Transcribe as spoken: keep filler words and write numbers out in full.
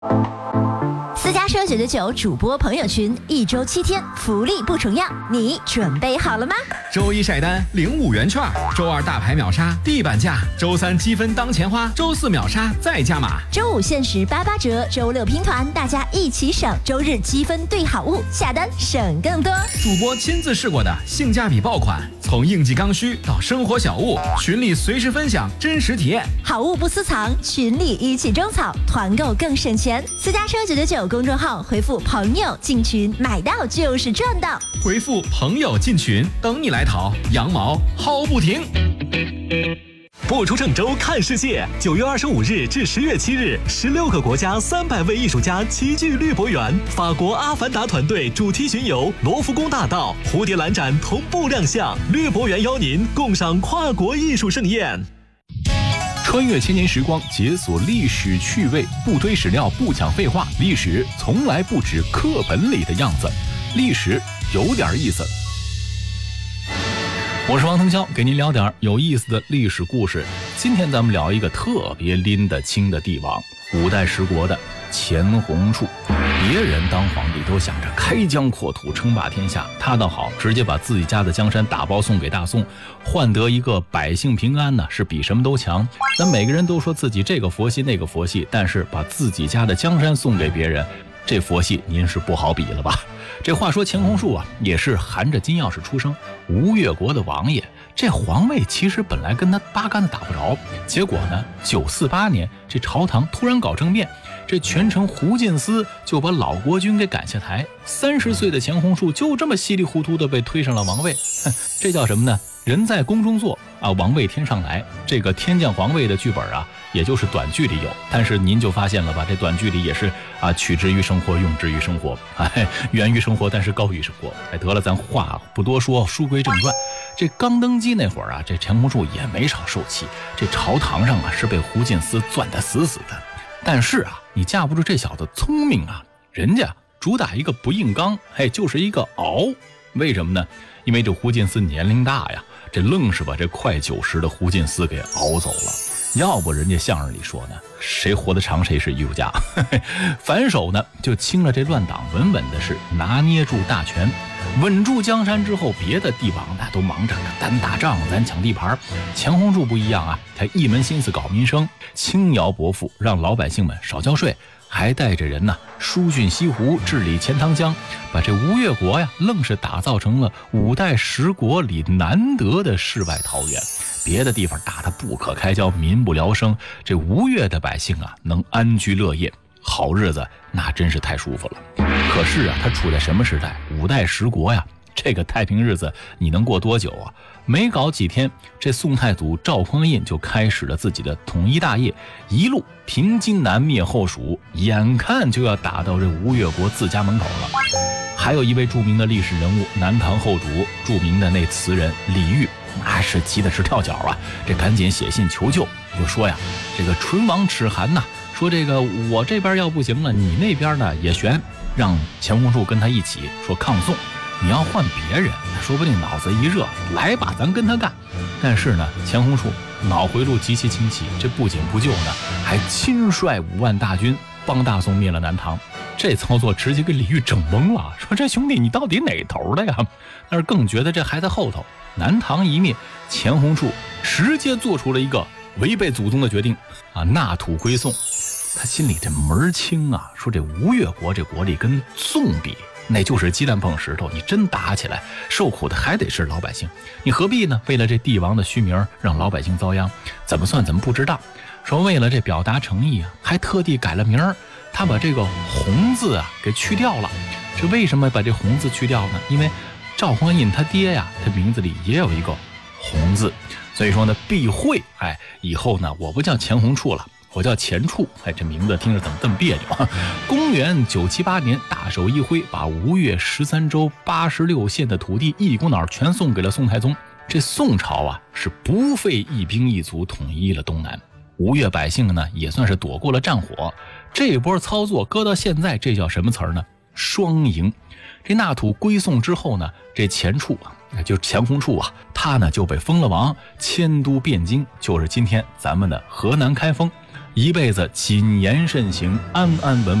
私家车九九九主播朋友群，一周七天，福利不重样，你准备好了吗？ 周一晒单领五元券，周二大牌秒杀地板价，周三积分当钱花，周四秒杀再加码， 周五限时八八折，周六拼团，大家一起省，周日积分兑好物，下单省更多。 主播亲自试过的性价比爆款，从应季刚需到生活小物，群里随时分享真实体验， 好物不私藏，群里一起种草，团购更省钱。私家车九九九公众号回复朋友进群，买到就是赚到。 回复朋友进群，等你来淘，羊毛薅不停。 不出郑州看世界，九月二十五日至十月七日，十六个国家三百位艺术家齐聚绿博园。法国阿凡达团队主题巡游，罗浮宫大道、蝴蝶兰展同步亮相。绿博园邀您共赏跨国艺术盛宴。 穿越千年时光，解锁历史趣味，不推史料，不讲废话，历史从来不止课本里的样子，历史有点意思。我是王腾霄，给您聊点有意思的历史故事。今天咱们聊一个特别拎得清的帝王，五代十国的钱弘树。别人当皇帝都想着开疆扩土，称霸天下，他倒好，直接把自己家的江山打包送给大宋，换得一个百姓平安呢，是比什么都强。咱每个人都说自己这个佛系那个佛系，但是把自己家的江山送给别人，这佛系您是不好比了吧？这话说钱弘树啊，也是含着金钥匙出生，吴越国的王爷。这皇位其实本来跟他八竿子打不着，结果呢，九四八年这朝堂突然搞政变，这权臣胡进思就把老国君给赶下台，三十岁的钱弘树就这么稀里糊涂的被推上了王位。这叫什么呢？人在宫中坐啊，王位天上来。这个天降皇位的剧本啊，也就是短剧里有，但是您就发现了吧，这短剧里也是啊，取之于生活，用之于生活，哎，源于生活，但是高于生活。哎，得了，咱话不多说，书归正传。这刚登基那会儿啊，这钱弘树也没少受气，这朝堂上啊是被胡进思攥得死死的。但是啊，你架不住这小子聪明啊，人家主打一个不硬刚，哎，就是一个熬。为什么呢？因为这胡进思年龄大呀，这愣是把这快九十的胡进思给熬走了。要不人家相声里说呢，谁活得长谁是艺术家。反手呢就清了这乱党，稳稳的是拿捏住大权，稳住江山之后，别的帝王那都忙着咱打仗咱抢地盘，钱弘树不一样啊，他一门心思搞民生，轻徭薄赋，让老百姓们少交税，还带着人呢疏浚西湖，治理钱塘江，把这吴越国呀愣是打造成了五代十国里难得的世外桃源。别的地方打得不可开交，民不聊生，这吴越的百姓啊能安居乐业，好日子那真是太舒服了。可是啊，他处在什么时代？五代十国呀，这个太平日子你能过多久啊？没搞几天，这宋太祖赵匡胤就开始了自己的统一大业，一路平津南灭后蜀，眼看就要打到这吴越国自家门口了。还有一位著名的历史人物，南唐后主，著名的那词人李煜，那是急的直跳脚啊！这赶紧写信求救，就说呀，这个唇亡齿寒呐，说这个我这边要不行了，你那边呢也悬，让钱弘树跟他一起说抗宋。你要换别人，说不定脑子一热，来吧，咱跟他干。但是呢，钱弘树脑回路极其清晰，这不仅不救呢，还亲率五万大军帮大宋灭了南唐。这操作直接给李煜整懵了，说这兄弟你到底哪头的呀？但是更觉得这还在后头。南唐一灭，钱弘树直接做出了一个违背祖宗的决定啊，纳土归宋。他心里这门清啊，说这吴越国这国力跟宋比，那就是鸡蛋碰石头，你真打起来，受苦的还得是老百姓。你何必呢？为了这帝王的虚名，让老百姓遭殃，怎么算怎么不值当。说为了这表达诚意啊，还特地改了名儿，他把这个洪字啊给去掉了。这为什么把这洪字去掉呢？因为赵匡胤他爹呀，他名字里也有一个洪字，所以说呢，避讳，哎，以后呢，我不叫钱弘树了，我叫钱处，哎，这名字听着怎么这么别扭啊？公元九七八年，大手一挥，把吴越十三州八十六县的土地一股脑全送给了宋太宗。这宋朝啊，是不费一兵一卒统一了东南。吴越百姓呢，也算是躲过了战火。这波操作搁到现在，这叫什么词儿呢？双赢。这纳土归宋之后呢，这钱处啊，就是钱弘处啊，他呢就被封了王，迁都汴京，就是今天咱们的河南开封。 一辈子谨言慎行，安安稳稳